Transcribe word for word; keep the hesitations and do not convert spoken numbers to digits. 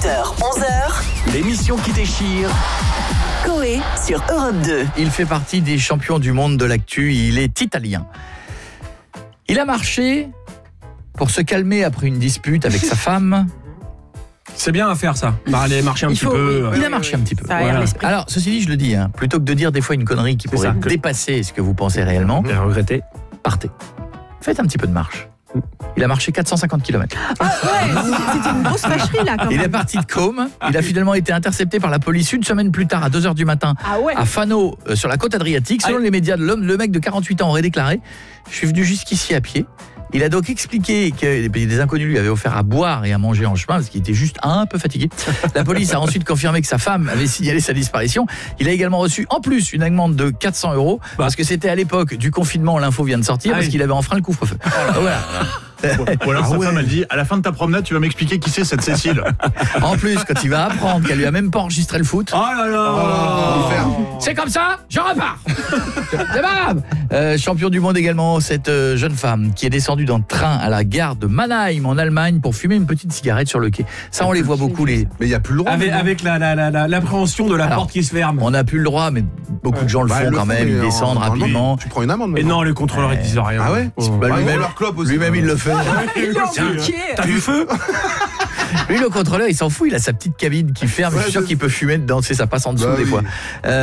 huit heures, onze heures, l'émission qui déchire. Coé sur Europe deux. Il fait partie des champions du monde de l'actu, il est italien. Il a marché pour se calmer après une dispute avec sa femme. C'est bien à faire ça. Bah, aller marcher un il petit faut, peu. Il a marché un petit peu. Ça aère Voilà. l'esprit. Alors, ceci dit, je le dis, hein, plutôt que de dire des fois une connerie qui C'est pourrait ça, que- dépasser ce que vous pensez réellement, Et regretter. partez. Faites un petit peu de marche. Il a marché quatre cent cinquante kilomètres. Ah ouais, c'était une grosse fâcherie là quand Il même. est parti de Côme. Il a finalement été intercepté par la police une semaine plus tard, à deux heures du matin, Ah ouais. à Fano, euh, sur la côte Adriatique. Selon les médias, l'homme, le mec de quarante-huit ans aurait déclaré « Je suis venu jusqu'ici à pied ». Il a donc expliqué que des inconnus lui avaient offert à boire et à manger en chemin parce qu'il était juste un peu fatigué. La police a ensuite confirmé que sa femme avait signalé sa disparition. Il a également reçu en plus une amende de quatre cents euros parce que c'était à l'époque du confinement, l'info vient de sortir, Ah parce oui. qu'il avait enfreint le couvre-feu. Voilà. Ou alors Ah sa ouais. femme elle dit à la fin de ta promenade tu vas m'expliquer qui c'est cette Cécile. En plus, quand il va apprendre qu'elle lui a même pas enregistré le foot, Oh là là. c'est comme ça, je repars. C'est pas grave. Euh, champion du monde également, cette euh, jeune femme qui est descendue d'un train à la gare de Mannheim en Allemagne pour fumer une petite cigarette sur le quai. Ça, on les voit beaucoup. Les... Mais il n'y a plus le droit. Avec, maintenant. avec la, la, la, la- l'appréhension de la Alors, porte qui se ferme. On n'a plus le droit, mais beaucoup de gens le Bah, font ils le quand font, même. mais Ils en- descendent normalement, rapidement. Tu prends une amende. Et maintenant. non, les contrôleurs ils disent rien. Ah ouais Oh. Bah, Bah, ils lui-même- ont leur clope aussi. Lui-même, il le fait. Il l'a piqué. T'as vu feu? Lui, le contrôleur, il s'en fout. Il a sa petite cabine qui ferme. Je suis Ouais, sûr c'est- qu'il peut fumer dedans. Tu sais, ça passe en dessous Bah des oui. fois. Euh,